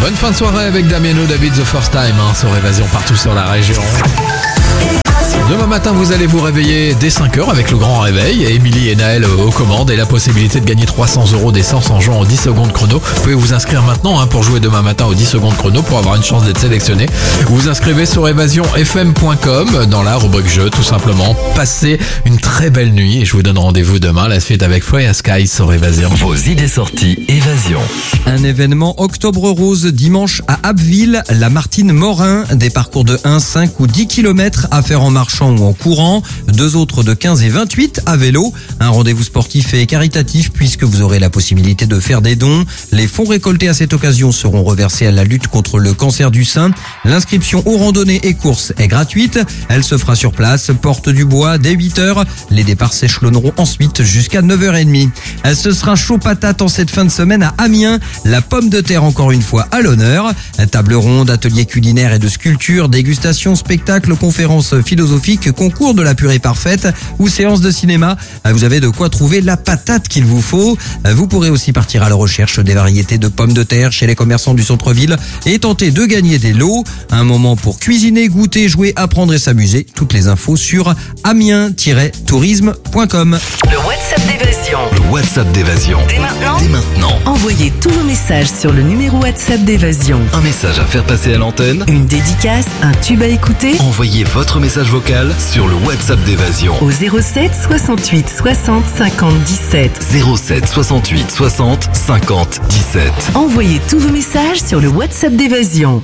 Bonne fin de soirée avec Damiano, David The First Time sur Évasion partout sur la région. Demain matin, vous allez vous réveiller dès 5h avec le grand réveil. Émilie et Naël aux commandes et la possibilité de gagner 300 € d'essence en jouant aux 10 secondes chrono. Vous pouvez vous inscrire maintenant pour jouer demain matin aux 10 secondes chrono pour avoir une chance d'être sélectionné. Vous vous inscrivez sur évasionfm.com dans la rubrique jeu, tout simplement. Passez une très belle nuit et je vous donne rendez-vous demain. La suite avec Freya Sky sur Évasion. Vos idées sorties, Évasion. Un événement Octobre Rose dimanche à Abbeville, la Martine Morin. Des parcours de 1, 5 ou 10 km à faire en marchant ou en courant, 2 autres de 15 et 28 à vélo. Un rendez-vous sportif et caritatif puisque vous aurez la possibilité de faire des dons. Les fonds récoltés à cette occasion seront reversés à la lutte contre le cancer du sein. L'inscription aux randonnées et courses est gratuite. Elle se fera sur place, porte du bois, dès 8h. Les départs s'échelonneront ensuite jusqu'à 9h30. Ce sera chaud patate en cette fin de semaine à Amiens. La pomme de terre encore une fois à l'honneur. Table ronde, atelier culinaire et de sculpture, dégustation, spectacle, conférences philosophiques, concours de la purée parfaite ou séance de cinéma. Vous avez de quoi trouver la patate qu'il vous faut. Vous pourrez aussi partir à la recherche des variétés de pommes de terre chez les commerçants du centre-ville et tenter de gagner des lots. Un moment pour cuisiner, goûter, jouer, apprendre et s'amuser. Toutes les infos sur amiens-tourisme.com. Le WhatsApp d'Évasion. Le WhatsApp d'Évasion. Dès maintenant, Envoyez tous vos messages sur le numéro WhatsApp d'Évasion. Un message à faire passer à l'antenne. Une dédicace, un tube à écouter Envoyez votre message vocal sur le WhatsApp d'Évasion. au 07 68 60 50 17. 07 68 60 50 17. Envoyez tous vos messages sur le WhatsApp d'Évasion.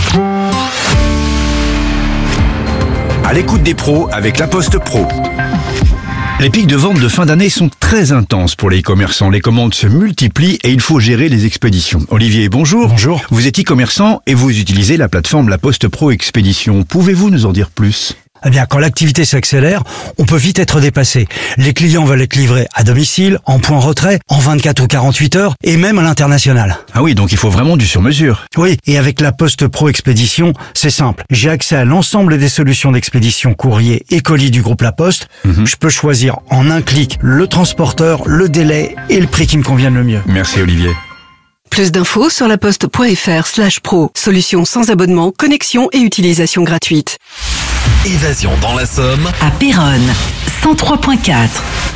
À l'écoute des pros avec La Poste Pro. Les pics de vente de fin d'année sont très intenses pour les e-commerçants. Les commandes se multiplient et il faut gérer les expéditions. Olivier, bonjour. Bonjour. Vous êtes e-commerçant et vous utilisez la plateforme La Poste Pro Expédition. Pouvez-vous nous en dire plus ? Eh bien, quand l'activité s'accélère, on peut vite être dépassé. Les clients veulent être livrés à domicile, en point retrait, en 24 ou 48 heures et même à l'international. Ah oui, donc il faut vraiment du sur-mesure. Oui, et avec la Poste Pro Expédition, c'est simple. J'ai accès à l'ensemble des solutions d'expédition courrier et colis du groupe La Poste. Je peux choisir en un clic le transporteur, le délai et le prix qui me convienne le mieux. Merci Olivier. Plus d'infos sur laposte.fr/pro. Solution sans abonnement, connexion et utilisation gratuite. Évasion dans la Somme. À Péronne, 103.4.